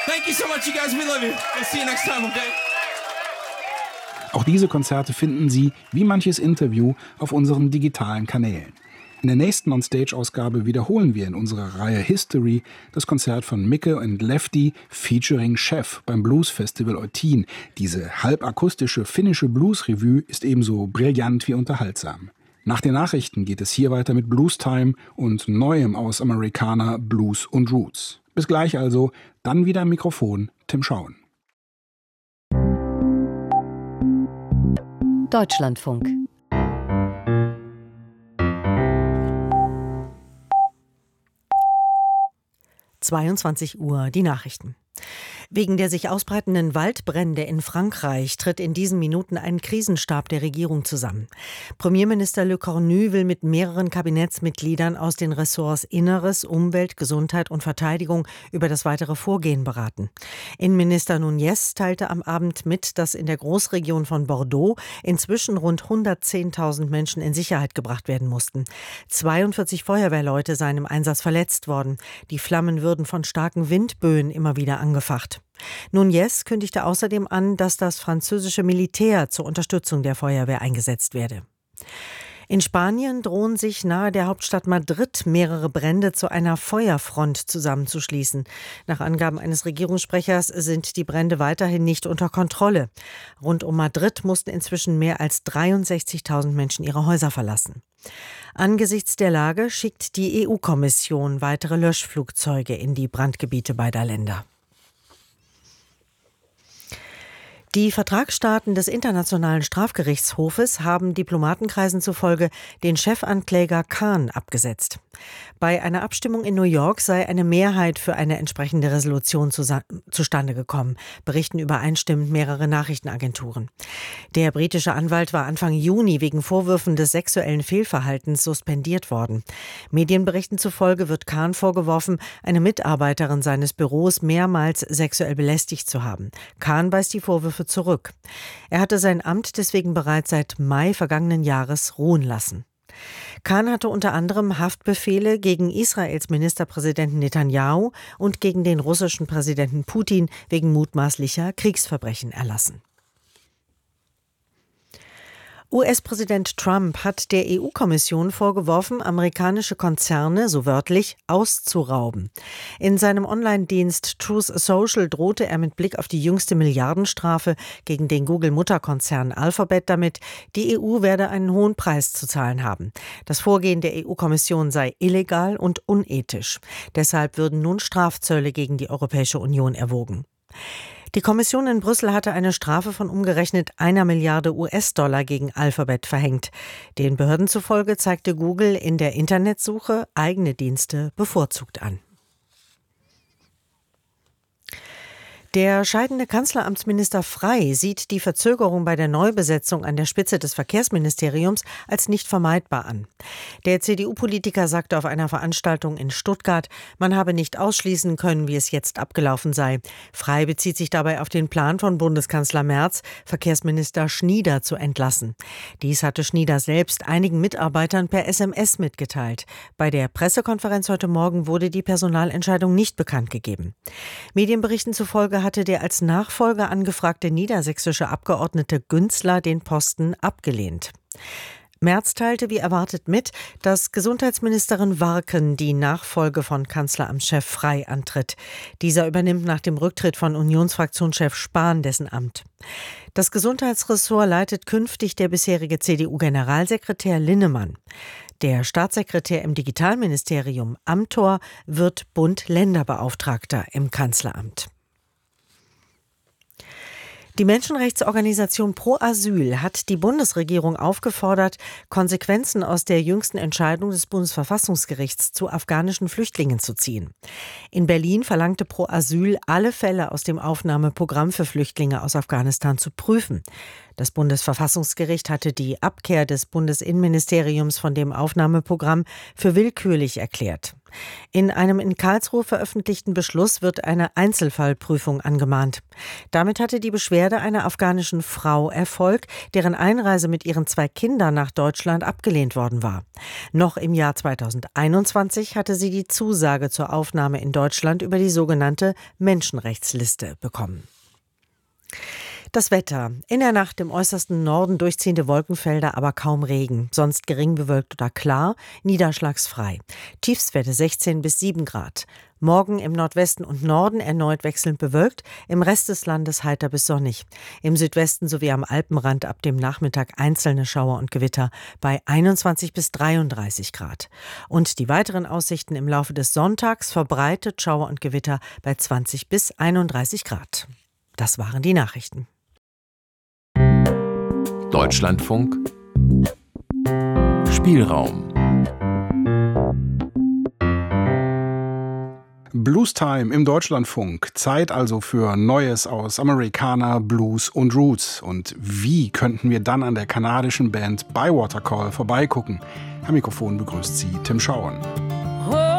Thank you so much, you guys. We love you. We'll see you next time, okay? Auch diese Konzerte finden Sie, wie manches Interview, auf unseren digitalen Kanälen. In der nächsten On-Stage-Ausgabe wiederholen wir in unserer Reihe History das Konzert von Micke und Lefty featuring Chef beim Blues Festival Eutin. Diese halbakustische finnische Blues-Revue ist ebenso brillant wie unterhaltsam. Nach den Nachrichten geht es hier weiter mit Blues Time und Neuem aus Americana, Blues und Roots. Bis gleich also, dann wieder am Mikrofon Tim Schauen. Deutschlandfunk. Uhr, die Nachrichten. Wegen der sich ausbreitenden Waldbrände in Frankreich tritt in diesen Minuten ein Krisenstab der Regierung zusammen. Premierminister Le Cornu will mit mehreren Kabinettsmitgliedern aus den Ressorts Inneres, Umwelt, Gesundheit und Verteidigung über das weitere Vorgehen beraten. Innenminister Núñez teilte am Abend mit, dass in der Großregion von Bordeaux inzwischen rund 110.000 Menschen in Sicherheit gebracht werden mussten. 42 Feuerwehrleute seien im Einsatz verletzt worden. Die Flammen würden von starken Windböen immer wieder angefacht. Núñez kündigte außerdem an, dass das französische Militär zur Unterstützung der Feuerwehr eingesetzt werde. In Spanien drohen sich nahe der Hauptstadt Madrid mehrere Brände zu einer Feuerfront zusammenzuschließen. Nach Angaben eines Regierungssprechers sind die Brände weiterhin nicht unter Kontrolle. Rund um Madrid mussten inzwischen mehr als 63.000 Menschen ihre Häuser verlassen. Angesichts der Lage schickt die EU-Kommission weitere Löschflugzeuge in die Brandgebiete beider Länder. Die Vertragsstaaten des Internationalen Strafgerichtshofes haben Diplomatenkreisen zufolge den Chefankläger Khan abgesetzt. Bei einer Abstimmung in New York sei eine Mehrheit für eine entsprechende Resolution zustande gekommen, berichten übereinstimmend mehrere Nachrichtenagenturen. Der britische Anwalt war Anfang Juni wegen Vorwürfen des sexuellen Fehlverhaltens suspendiert worden. Medienberichten zufolge wird Khan vorgeworfen, eine Mitarbeiterin seines Büros mehrmals sexuell belästigt zu haben. Khan weist die Vorwürfe zurück. Er hatte sein Amt deswegen bereits seit Mai vergangenen Jahres ruhen lassen. Khan hatte unter anderem Haftbefehle gegen Israels Ministerpräsidenten Netanyahu und gegen den russischen Präsidenten Putin wegen mutmaßlicher Kriegsverbrechen erlassen. US-Präsident Trump hat der EU-Kommission vorgeworfen, amerikanische Konzerne, so wörtlich, auszurauben. In seinem Online-Dienst Truth Social drohte er mit Blick auf die jüngste Milliardenstrafe gegen den Google-Mutterkonzern Alphabet damit, die EU werde einen hohen Preis zu zahlen haben. Das Vorgehen der EU-Kommission sei illegal und unethisch. Deshalb würden nun Strafzölle gegen die Europäische Union erwogen. Die Kommission in Brüssel hatte eine Strafe von umgerechnet 1 Milliarde US-Dollar gegen Alphabet verhängt. Den Behörden zufolge zeigte Google in der Internetsuche eigene Dienste bevorzugt an. Der scheidende Kanzleramtsminister Frey sieht die Verzögerung bei der Neubesetzung an der Spitze des Verkehrsministeriums als nicht vermeidbar an. Der CDU-Politiker sagte auf einer Veranstaltung in Stuttgart, man habe nicht ausschließen können, wie es jetzt abgelaufen sei. Frey bezieht sich dabei auf den Plan von Bundeskanzler Merz, Verkehrsminister Schnieder zu entlassen. Dies hatte Schnieder selbst einigen Mitarbeitern per SMS mitgeteilt. Bei der Pressekonferenz heute Morgen wurde die Personalentscheidung nicht bekannt gegeben. Medienberichten zufolge hatte der als Nachfolger angefragte niedersächsische Abgeordnete Günzler den Posten abgelehnt. Merz teilte wie erwartet mit, dass Gesundheitsministerin Warken die Nachfolge von Kanzleramtschef Frey antritt. Dieser übernimmt nach dem Rücktritt von Unionsfraktionschef Spahn dessen Amt. Das Gesundheitsressort leitet künftig der bisherige CDU-Generalsekretär Linnemann. Der Staatssekretär im Digitalministerium Amthor wird Bund-Länder-Beauftragter im Kanzleramt. Die Menschenrechtsorganisation Pro Asyl hat die Bundesregierung aufgefordert, Konsequenzen aus der jüngsten Entscheidung des Bundesverfassungsgerichts zu afghanischen Flüchtlingen zu ziehen. In Berlin verlangte Pro Asyl, alle Fälle aus dem Aufnahmeprogramm für Flüchtlinge aus Afghanistan zu prüfen. Das Bundesverfassungsgericht hatte die Abkehr des Bundesinnenministeriums von dem Aufnahmeprogramm für willkürlich erklärt. In einem in Karlsruhe veröffentlichten Beschluss wird eine Einzelfallprüfung angemahnt. Damit hatte die Beschwerde einer afghanischen Frau Erfolg, deren Einreise mit ihren 2 Kindern nach Deutschland abgelehnt worden war. Noch im Jahr 2021 hatte sie die Zusage zur Aufnahme in Deutschland über die sogenannte Menschenrechtsliste bekommen. Das Wetter. In der Nacht im äußersten Norden durchziehende Wolkenfelder, aber kaum Regen. Sonst gering bewölkt oder klar, niederschlagsfrei. Tiefstwerte 16 bis 7 Grad. Morgen im Nordwesten und Norden erneut wechselnd bewölkt, im Rest des Landes heiter bis sonnig. Im Südwesten sowie am Alpenrand ab dem Nachmittag einzelne Schauer und Gewitter bei 21 bis 33 Grad. Und die weiteren Aussichten im Laufe des Sonntags verbreitet Schauer und Gewitter bei 20 bis 31 Grad. Das waren die Nachrichten. Deutschlandfunk Spielraum. Blues Time im Deutschlandfunk. Zeit also für Neues aus Americana, Blues und Roots. Und wie könnten wir dann an der kanadischen Band Bywater Call vorbeigucken? Am Mikrofon begrüßt sie Tim Schauern.